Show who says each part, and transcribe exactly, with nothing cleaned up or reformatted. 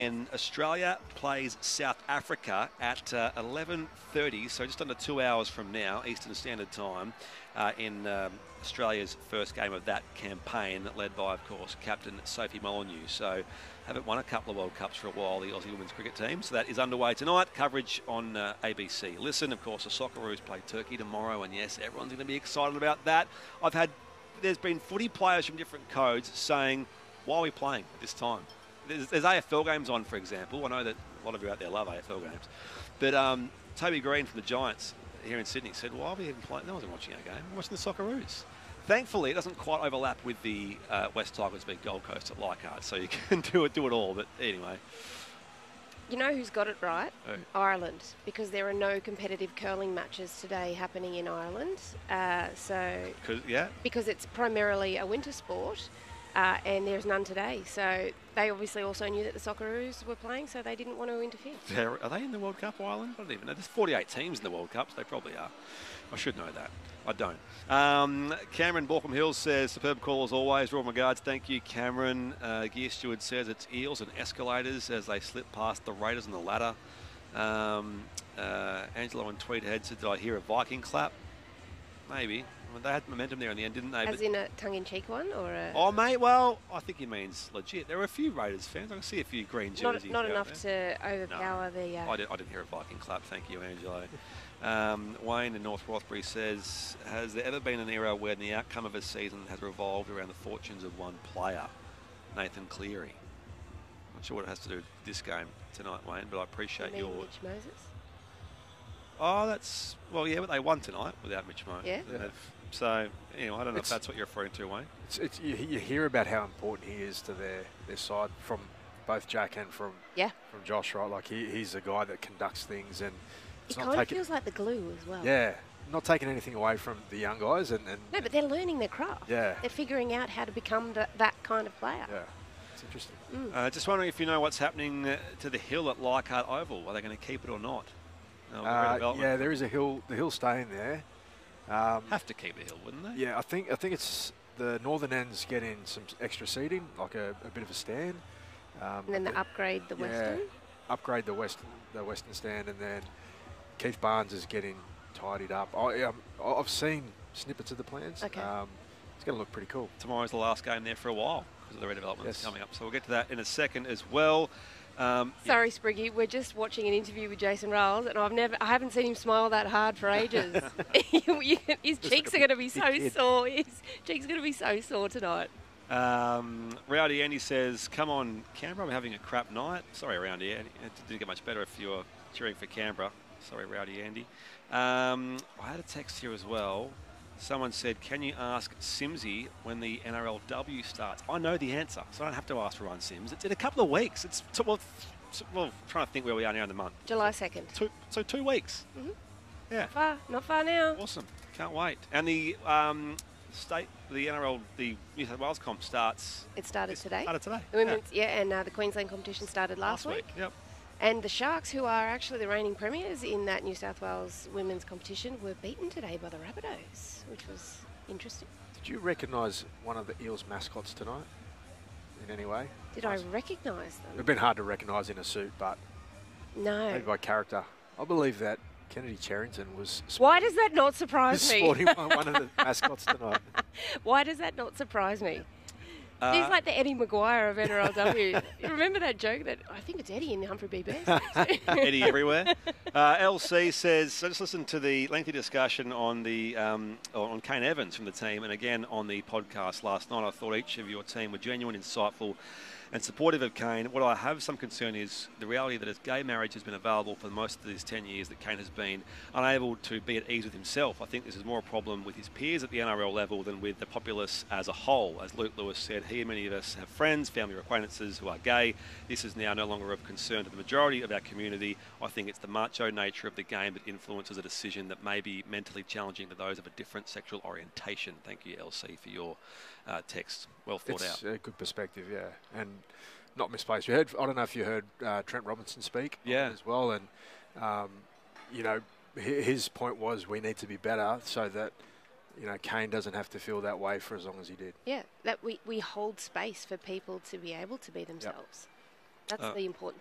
Speaker 1: And Australia plays South Africa at uh, eleven thirty, so just under two hours from now, Eastern Standard Time, uh, in um, Australia's first game of that campaign, led by, of course, Captain Sophie Molyneux. So haven't won a couple of World Cups for a while, the Aussie women's cricket team. So that is underway tonight. Coverage on uh, A B C. Listen, of course, the Socceroos play Turkey tomorrow, and yes, everyone's going to be excited about that. I've had, there's been footy players from different codes saying, why are we playing at this time? There's, there's A F L games on, for example. I know that a lot of you out there love A F L games. But um, Toby Green from the Giants here in Sydney said, why are we even playing? No one's watching our game. We're watching the Socceroos. Thankfully, it doesn't quite overlap with the uh, West Tigers beat Gold Coast at Leichhardt, so you can do it, do it all. But anyway.
Speaker 2: You know who's got it right?
Speaker 1: Who?
Speaker 2: Ireland, because there are no competitive curling matches today happening in Ireland. Uh, so
Speaker 1: yeah.
Speaker 2: Because it's primarily a winter sport. Uh, and there's none today. So they obviously also knew that the Socceroos were playing, so they didn't want to interfere.
Speaker 1: They're, are they in the World Cup, Ireland? I don't even know. There's forty-eight teams in the World Cup, so they probably are. I should know that. I don't. Um, Cameron Borkham Hills says, superb call as always. Real regards. Thank you, Cameron. Uh, Gear Steward says it's eels and escalators as they slip past the Raiders on the ladder. Um, uh, Angelo and Tweedhead said, did I hear a Viking clap? Maybe. I mean, they had momentum there in the end, didn't they?
Speaker 2: As but in a tongue-in-cheek one, or a...
Speaker 1: Oh, mate, well, I think he means legit. There are a few Raiders fans. I can see a few green jerseys.
Speaker 2: Not, not enough
Speaker 1: there.
Speaker 2: to overpower
Speaker 1: no,
Speaker 2: the... Uh...
Speaker 1: I, did, I didn't hear a Viking clap. Thank you, Angelo. um, Wayne in North Rothbury says, has there ever been an era where the outcome of a season has revolved around the fortunes of one player? Nathan Cleary. Not sure what it has to do with this game tonight, Wayne, but I appreciate
Speaker 2: you
Speaker 1: your...
Speaker 2: Mitch Moses?
Speaker 1: Oh, that's... Well, yeah, but they won tonight without Mitch Moses.
Speaker 2: Yeah.
Speaker 1: yeah. So, anyway, I don't know
Speaker 3: it's,
Speaker 1: if that's what you're referring to, Wayne.
Speaker 3: It's, it's, you, you hear about how important he is to their, their side from both Jack and from
Speaker 2: yeah.
Speaker 3: from Josh, right? Like, he, he's a guy that conducts things and...
Speaker 2: He kind of feels like the glue as well.
Speaker 3: Yeah. Not taking anything away from the young guys. and, and
Speaker 2: No, but they're learning their craft.
Speaker 3: Yeah.
Speaker 2: They're figuring out how to become the, that kind of player.
Speaker 3: Yeah. It's interesting.
Speaker 2: Mm.
Speaker 1: Uh, just wondering if you know what's happening uh, to the hill at Leichhardt Oval. Are they going to keep it or not? No,
Speaker 3: uh, yeah, there is a hill. The hill's staying there. Um,
Speaker 1: Have to keep the hill, wouldn't they?
Speaker 3: Yeah, I think I think it's the northern end's getting some extra seating, like a, a bit of a stand. Um,
Speaker 2: and then they upgrade the
Speaker 3: yeah,
Speaker 2: western.
Speaker 3: Upgrade the western the western stand, and then Keith Barnes is getting tidied up. I, um, I've seen snippets of the plans.
Speaker 2: Okay.
Speaker 3: Um, it's going to look pretty cool.
Speaker 1: Tomorrow's the last game there for a while because of the redevelopment that's
Speaker 3: yes.
Speaker 1: coming up. So we'll get to that in a second as well. Um,
Speaker 2: Sorry, yeah. Spriggy, we're just watching an interview with Jason Riles, and I've never, I haven't seen him smile that hard for ages. His cheeks are going to be so sore. His cheeks are going to be so sore tonight.
Speaker 1: Um, Rowdy Andy says, "Come on, Canberra, I'm having a crap night." Sorry, Rowdy Andy. It didn't get much better if you were cheering for Canberra. Sorry, Rowdy Andy. Um, I had a text here as well. Someone said, can you ask Simsy when the N R L W starts? I know the answer, so I don't have to ask Ryan Sims. It's in a couple of weeks. It's t- well, t- well, trying to think where we are now in the month.
Speaker 2: July second.
Speaker 1: Two, so two weeks.
Speaker 2: Mm-hmm.
Speaker 1: Yeah.
Speaker 2: Not far, not far now.
Speaker 1: Awesome. Can't wait. And the um, state, the N R L, the New South Wales comp starts.
Speaker 2: It started today.
Speaker 1: Started today.
Speaker 2: The women's, yeah, yeah and uh, the Queensland competition started last,
Speaker 1: last week. week. Yep.
Speaker 2: And the Sharks, who are actually the reigning premiers in that New South Wales women's competition, were beaten today by the Rabbitohs, which was interesting.
Speaker 3: Did you recognise one of the Eels mascots tonight in any way?
Speaker 2: Did nice. I recognise them?
Speaker 3: It'd been hard to recognise in a suit, but
Speaker 2: no.
Speaker 3: maybe by character. I believe that Kennedy Cherrington was...
Speaker 2: Why does that not surprise me?
Speaker 3: Sporting one of the mascots tonight. Why
Speaker 2: does that not surprise me?
Speaker 1: Uh,
Speaker 2: He's like the Eddie Maguire of N R L W. You remember that joke that I think it's Eddie in the Humphrey B. Bears?
Speaker 1: Eddie everywhere. Uh, L C says, so just listen to the lengthy discussion on the um, on Kane Evans from the team, and again on the podcast last night. I thought each of your team were genuine, insightful, and supportive of Kane. What I have some concern is the reality that as gay marriage has been available for most of these ten years, that Kane has been unable to be at ease with himself. I think this is more a problem with his peers at the N R L level than with the populace as a whole. As Luke Lewis said, he and many of us have friends, family or acquaintances who are gay. This is now no longer of concern to the majority of our community. I think it's the macho nature of the game that influences a decision that may be mentally challenging to those of a different sexual orientation. Thank you, L C, for your uh, text. Well thought
Speaker 3: it's
Speaker 1: out.
Speaker 3: A good perspective, yeah. And not misplaced. You heard, I don't know if you heard uh, Trent Robinson speak
Speaker 1: yeah.
Speaker 3: as well. And, um, you know, his point was we need to be better so that, you know, Kane doesn't have to feel that way for as long as he did.
Speaker 2: Yeah, that we, we hold space for people to be able to be themselves. That's
Speaker 1: Uh,
Speaker 2: the important